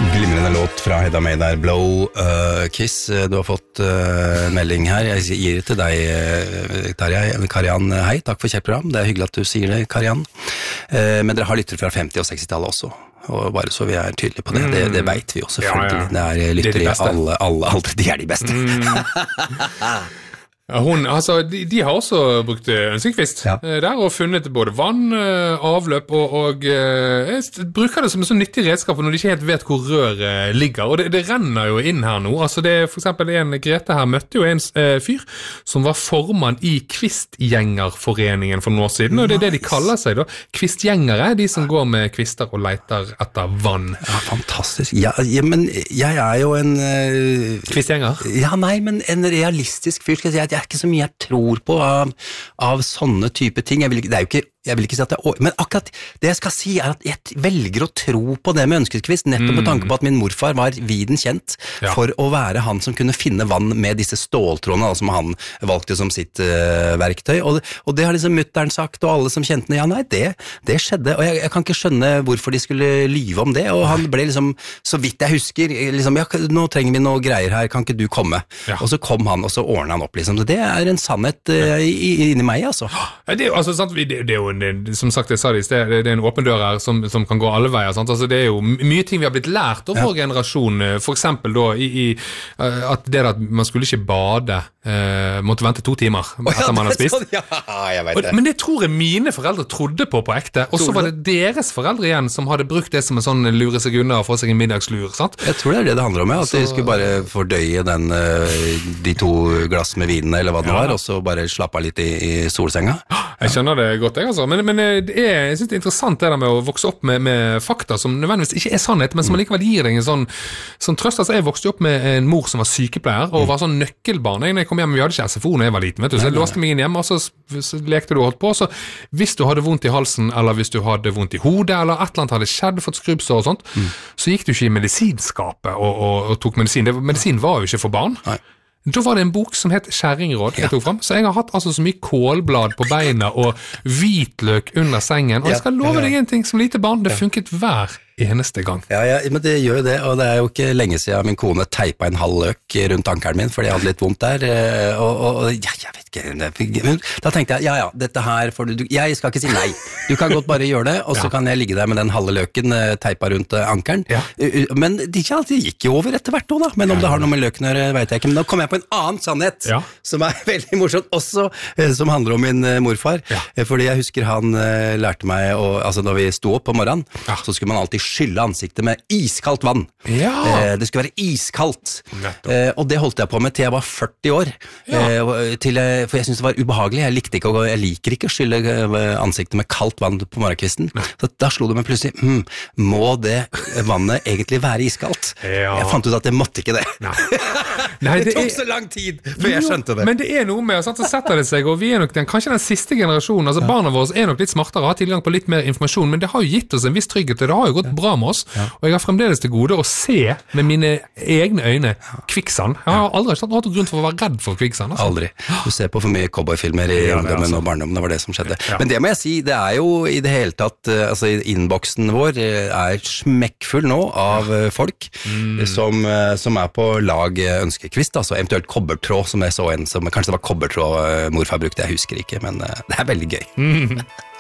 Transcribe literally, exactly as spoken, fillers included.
Glimrende låt fra Hedda May der, Blow, uh, Kiss. Du har fått uh, en melding her. Jeg gir det til deg, uh, Tarjei. Karian, hei, takk for kjært program. Det er hyggelig at du sier det, Karian. Uh, men dere har lyttere fra femti- og seksti-tallet også. Og bare så vi er tydelige på det, det, det vet vi jo selvfølgelig. Ja, ja. Det er lyttere i alle, alle aldre, de er de beste. Mm. Ja, hun, altså, de, de har også brukt ønskekvist ja. Der og funnet både vann, avløp og, og eh, bruker det som en sånn nyttig redskap når de ikke helt vet hvor røret ligger, og det, det renner jo inn her nå. Altså det er for eksempel en Grete her møtte jo en eh, fyr som var formann i Kvistgjengerforeningen for noen år siden, og det er det de kaller seg da, kvistgjengere, de som går med kvister og leiter etter vann. Ja, fantastisk. Ja, ja, men jeg er jo en uh, kvistgjenger? Ja, nei, men en realistisk fyr, skal jeg si at det er ikke så mye jeg tror på av, av sånne type ting. Jeg vil, det er jo ikke, jeg vil ikke si at det er... Men akkurat det jeg skal si er at jeg velger å tro på det med ønskekvist, nettopp mm. med tanke på at min morfar var viden kjent ja. For å være han som kunne finne vann med disse ståltrådene, som han valgte som sitt uh, verktøy. Og, og det har liksom mutteren sagt, og alle som kjente det, ja nei, det, det skjedde. Og jeg, jeg kan ikke skjønne hvorfor de skulle lyve om det, og han ble liksom, så vidt jeg husker, liksom, ja, nå trenger vi noe greier her, kan ikke du komme? Ja. Og så kom han, og så ordnet han opp, liksom. Det er en sannhet uh, inni meg, altså. Ja, det er jo, altså, sant, det, det er jo en, som sagt, jeg sa det i sted, det er en åpen dør her som, som kan gå alle veier, sant? Altså, det er jo mye ting vi har blitt lært av vår ja. Generasjon, for eksempel da, i, i, at det at man skulle ikke bade, uh, måtte vente to timer etter man har spist. Sånn, ja, jeg vet det. Og, men det tror jeg mine foreldre trodde på på ekte, og så var det deres foreldre igjen som hadde brukt det som en sånn lure seg unna og få seg en middagslur, sant? Jeg tror det er det det handler om, ja, at så... de skulle bare fordøye den, de to glass med vinen, eller hva det ja. Var, og så bare slappe litt i, i solsenga. Jeg skjønner det godt, jeg altså, men, men det er, jeg synes det er interessant det der med å vokse opp med, med fakta som nødvendigvis ikke er sannhet, men som likevel gir deg en sånn, sånn trøst. Altså, jeg vokste opp med en mor som var sykepleier, og var sånn nøkkelbarn. Jeg, når jeg kom hjem, vi hadde ikke S F O når jeg var liten, vet du, så jeg låste meg inn hjem, og så, så lekte du og holdt på, så hvis du hadde vondt i halsen, eller hvis du hadde vondt i hodet, eller et eller annet hadde skjedd, fått skrubbsår og sånt, mm. så gikk du ikke i medisinskapet og, og, og tok medisin. Det, medisin var jo ikke for barn. Nei. Da var det en bok som het Skjæringråd jeg tok frem, så jeg har hatt altså så mye kålblad på beina og hvitløk under sengen, og jeg skal love deg en ting som lite barn, det funket hver eneste gang. Ja, ja, men det gjør jo det, og det er jo ikke lenge siden min kone teipa en halv løk rundt ankelen min, fordi jeg hadde litt vondt der, og, og, og ja, jeg vet ikke, da tenkte jeg, ja, ja, dette her, får du, jeg skal ikke si nei, du kan godt bare gjøre det, og så ja. Kan jeg ligge der med den halve løken teipa rundt ankelen, ja. Men det ikke alltid gikk jo over etter hvert også da, men om ja. Det har noe med løken å gjøre, vet jeg ikke, men da kom jeg på en annen sannhet, ja. Som er veldig morsomt også, som handler om min morfar, ja. Fordi jeg husker han lærte meg, og, altså når vi sto opp på morgenen, ja. Så skulle man alltid skylle ansiktet med iskaldt vann. Ja. Eh, det skulle være iskaldt. Eh, og det holdt jeg på med til jeg var førti år. Ja. Eh, til jeg, for jeg syntes det var ubehagelig. Jeg, likte ikke å, jeg liker ikke å skylle ansiktet med kaldt vann på morgenkvisten. Så da slo det meg plutselig, hm, må det vannet egentlig være iskaldt? Ja. Jeg fant ut at det måtte ikke det. Nei. Nei, det, det tok er... så lang tid før jeg skjønte det. Men det er noe med, sant, så setter det seg, og vi er nok den, kanskje den siste generasjonen, altså ja. Barna våre er nok litt smartere, har tilgang på litt mer informasjon, men det har jo gitt oss en viss trygghet, og det har jo gått bra med oss, ja. Og jeg har fremdeles til gode å se med mine egne øyne kvikksand. Jeg har aldri hatt grunn for å være redd for kvikksand. Altså. Aldri. Du ser på for mye cowboyfilmer i ja, ungdommen altså. Og barndommen, det var det som skjedde. Ja. Men det må jeg si, det er jo i det hele tatt, altså innboksen vår er smekkfull nå av folk mm. som, som er på lag ønskekvist, altså eventuelt kobbertråd, som jeg så en, som kanskje det var kobbertråd morfar brukte, jeg husker ikke, men det er veldig gøy. Mm.